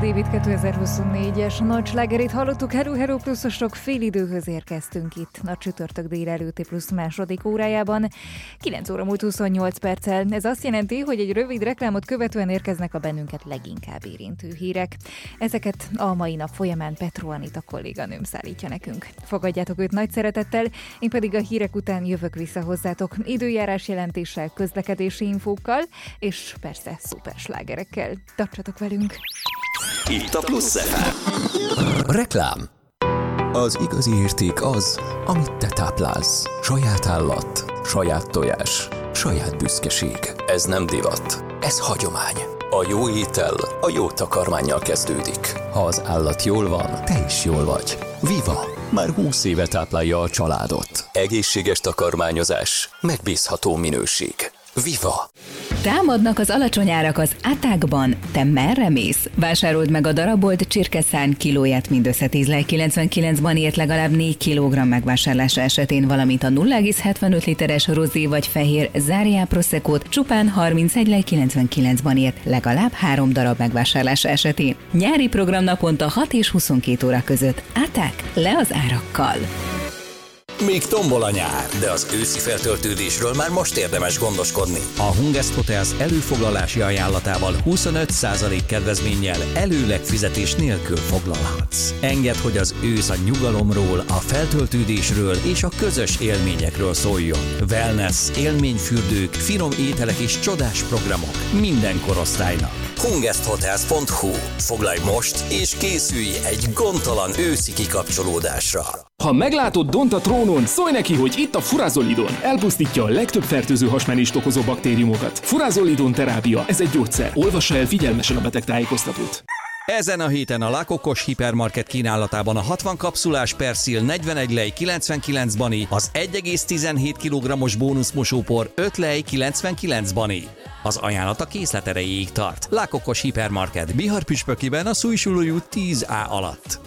David 2024-es nagy slágerét hallottuk. Hello pluszosok, fél időhöz érkeztünk itt a csütörtök délelőtti plusz második órájában. 9 óra múlt 28 perccel. Ez azt jelenti, hogy egy rövid reklámot követően érkeznek a bennünket leginkább érintő hírek. Ezeket a mai nap folyamán Petro Anita kolléganőm szállítja nekünk. Fogadjátok őt nagy szeretettel, én pedig a hírek után jövök vissza hozzátok időjárás jelentéssel, közlekedési infókkal, és persze szuper slágerekkel. Tartsatok velünk! Itt a Plusz FM. Reklám. Az igazi érték az, amit te táplálsz. Saját állat, saját tojás, saját büszkeség. Ez nem divat, ez hagyomány. A jó étel a jó takarmánnyal kezdődik. Ha az állat jól van, te is jól vagy. Viva! Már 20 éve táplálja a családot. Egészséges takarmányozás, megbízható minőség. Viva! Támadnak az alacsony árak az Attackban. Te merre mész? Vásárold meg a darabolt csirkeszárny kilóját mindössze 10,99-ban ért legalább 4 kg megvásárlása esetén, valamint a 0,75 literes rozé vagy fehér Záriá Proseccót csupán 31,99-ban ért legalább 3 darab megvásárlása esetén. Nyári program naponta 6 és 22 óra között. Attack, le az árakkal! Még tombol a nyár, de az őszi feltöltődésről már most érdemes gondoskodni. A Hungest Hotels előfoglalási ajánlatával 25% kedvezménnyel előleg fizetés nélkül foglalhatsz. Engedd, hogy az ősz a nyugalomról, a feltöltődésről és a közös élményekről szóljon. Wellness, élményfürdők, finom ételek és csodás programok minden korosztálynak. hungesthotels.hu. Foglalj most és készülj egy gondtalan őszi kikapcsolódásra. Ha meglátod Dont a trónon, szólj neki, hogy itt a Furazolidon. Elpusztítja a legtöbb fertőző hasmenést okozó baktériumokat. Furazolidon terápia, ez egy gyógyszer. Olvassa el figyelmesen a betegtájékoztatót. Ezen a héten a Lakokos Hipermarket kínálatában a 60 kapszulás Persil 41 lej 99 bani, az 1,17 kg-os bónuszmosópor 5 lej 99 bani. Az ajánlat a készlet erejéig tart. Lakokos Hipermarket Bihar-Püspökiben a Szújsuló út 10A alatt.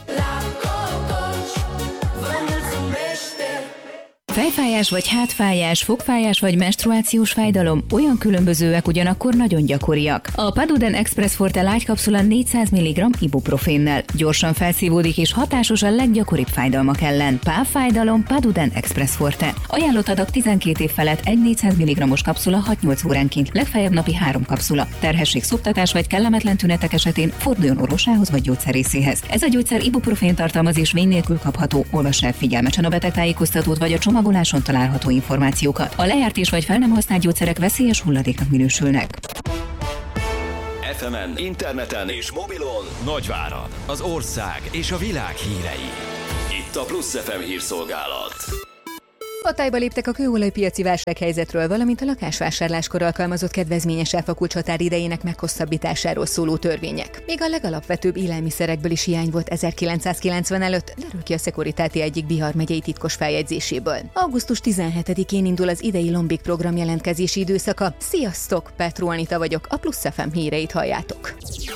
Fejfájás vagy hátfájás, fogfájás vagy menstruációs fájdalom olyan különbözőek, ugyanakkor nagyon gyakoriak. A Paduden Express Forte Light kapszula 400 mg ibuprofénnel gyorsan felszívódik és hatásos a leggyakoribb fájdalmak ellen. Pávfájdalom Paduden Express Forte. Ajánlott adag 12 év felett egy 400 mg-os kapszula 6-8 óránként, legfeljebb napi 3 kapszula. Terhesség, szoptatás vagy kellemetlen tünetek esetén forduljon orvosához vagy gyógyszerészéhez. Ez a gyógyszer ibuprofén tartalmaz és vény nélkül kapható. Olvass el figyelmesen a betegtájékoztatót vagy a csomagoláson található információkat. A lejárt és vagy fel nem használt gyógyszerek veszélyes hulladéknak minősülnek. FM-en, interneten és mobilon Nagyvárad, az ország és a világ hírei. Itt a Plusz FM hírszolgálat. Hatályba léptek a kőolajpiaci válsághelyzetről, valamint a lakásvásárláskor alkalmazott kedvezményes áfakulcs határidejének meghosszabbításáról szóló törvények. Még a legalapvetőbb élelmiszerekből is hiány volt 1990 előtt, derül ki a Securitate egyik Bihar megyei titkos feljegyzéséből. Augusztus 17-én indul az idei Lombik program jelentkezési időszaka. Sziasztok, Petro Anita vagyok, a Plusz FM híreit halljátok.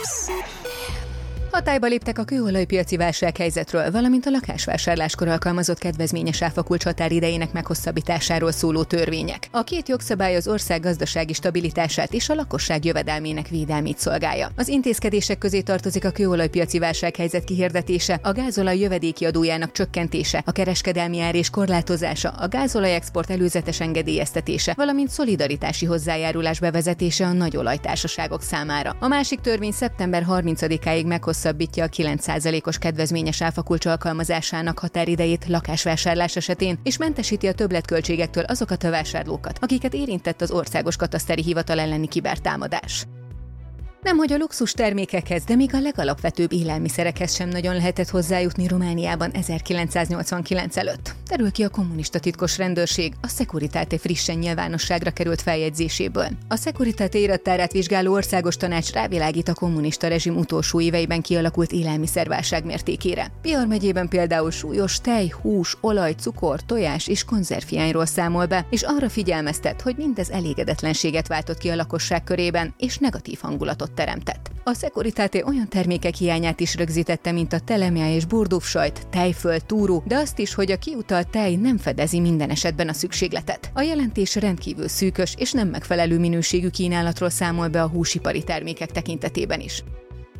Hatályba léptek a kőolajpiaci válsághelyzetről, valamint a lakásvásárláskor alkalmazott kedvezményes áfakulcs határidejének meghosszabbításáról szóló törvények. A két jogszabály az ország gazdasági stabilitását és a lakosság jövedelmének védelmét szolgálja. Az intézkedések közé tartozik a kőolajpiaci válsághelyzet kihirdetése, a gázolaj jövedéki adójának csökkentése, a kereskedelmi ár és korlátozása, a gázolajexport előzetes engedélyeztetése, valamint szolidaritási hozzájárulás bevezetése a nagy olajtársaságok számára. A másik törvény szeptember 30-áig meghosszabbítja a 9%-os kedvezményes áfakulcs alkalmazásának határidejét lakásvásárlás esetén, és mentesíti a többletköltségektől azokat a vásárlókat, akiket érintett az Országos Kataszteri Hivatal elleni kibertámadás. Nemhogy a luxus termékekhez, de még a legalapvetőbb élelmiszerekhez sem nagyon lehetett hozzájutni Romániában 1989 előtt. Derül ki a kommunista titkos rendőrség a Securitate frissen nyilvánosságra került feljegyzéséből. A Securitate irattárát vizsgáló országos tanács rávilágít a kommunista rezsim utolsó éveiben kialakult élelmiszerválság mértékére. Bihar megyében például súlyos tej, hús, olaj, cukor, tojás és konzervhiányról számol be, és arra figyelmeztet, hogy mindez elégedetlenséget váltott ki a lakosság körében, és negatív hangulatot teremtett. A Securitate olyan termékek hiányát is rögzítette, mint a telemja és burdúfsajt, tejföl, túró, de azt is, hogy a kiutalt tej nem fedezi minden esetben a szükségletet. A jelentés rendkívül szűkös és nem megfelelő minőségű kínálatról számol be a húsipari termékek tekintetében is.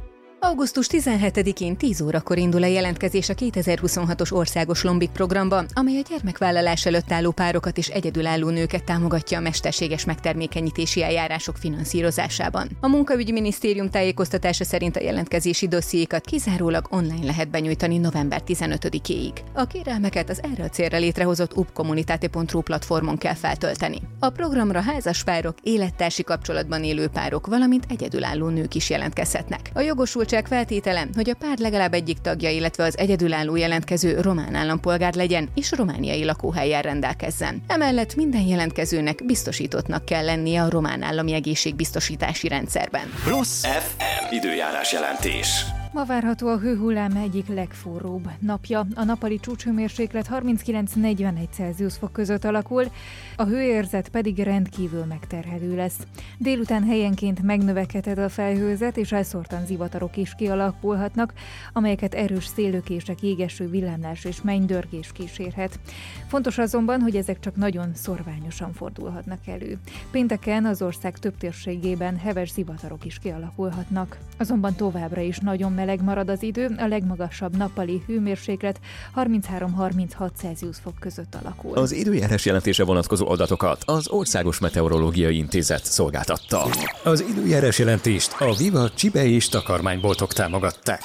Augusztus 17-én 10 órakor indul a jelentkezés a 2026-os országos Lombik programba, amely a gyermekvállalás előtt álló párokat és egyedülálló nőket támogatja a mesterséges megtermékenyítési eljárások finanszírozásában. A Munkaügyminisztérium tájékoztatása szerint a jelentkezési dossziékat kizárólag online lehet benyújtani november 15-éig. A kérelmeket az erre a célra létrehozott upcommunitate.ru platformon kell feltölteni. A programra házas párok, élettársi kapcsolatban élő párok, valamint egyedülálló nők is jelentkezhetnek. A jogosultság feltétele, hogy a pár legalább egyik tagja, illetve az egyedülálló jelentkező román állampolgár legyen és romániai lakóhellyel rendelkezzen. Emellett minden jelentkezőnek biztosítottnak kell lennie a román állami egészségbiztosítási rendszerben. Plusz FM időjárás jelentés. Ma várható a hőhullám egyik legforróbb napja. A nappali csúcshőmérséklet 39-41 Celsius fok között alakul, a hőérzet pedig rendkívül megterhelő lesz. Délután helyenként megnövekedhet a felhőzet, és elszórtan zivatarok is kialakulhatnak, amelyeket erős széllökések, jégeső, villámlás és mennydörgés kísérhet. Fontos azonban, hogy ezek csak nagyon szorványosan fordulhatnak elő. Pénteken az ország több térségében heves zivatarok is kialakulhatnak. Azonban továbbra is nagyon meleg marad az idő, a legmagasabb nappali hőmérséklet 33-36 Celsius fok között alakul. Az időjárás jelentése vonatkozó adatokat az Országos Meteorológiai Intézet szolgáltatta. Az időjárás jelentést a Viva Csibe és takarmányboltok támogatták.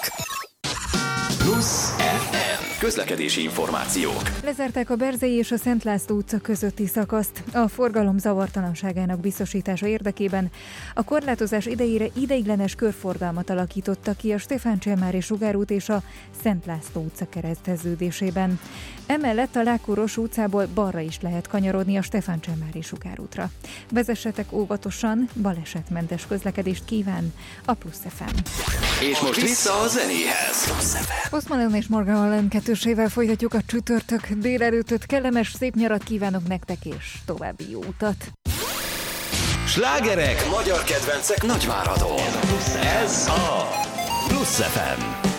Plusz FM közlekedési információk. Lezárták a Berzei és a Szent László utca közötti szakaszt. A forgalom zavartalanságának biztosítása érdekében a korlátozás idejére ideiglenes körforgalmat alakította ki a Stefán Cselmári sugárút és a Szent László utca kereszteződésében. Emellett a Lákóros utcából balra is lehet kanyarodni a Stefán Cselmári sugárútra. Vezessetek óvatosan, balesetmentes közlekedést kíván a Plusz FM. És most vissza a zenéhez. Post Malone és Morgan Wallen kettősével folytatjuk a csütörtök délelőttöt. Kellemes, szép nyarat kívánok nektek, és további jó utat! Slágerek, magyar kedvencek Nagyváradon. Ez a Plusz FM.